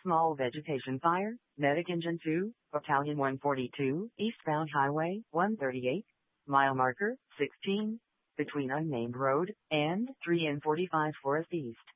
Small vegetation fire, medic engine 2, battalion 142, eastbound highway 138, mile marker 16, between unnamed road and 3 and 45 Forest East.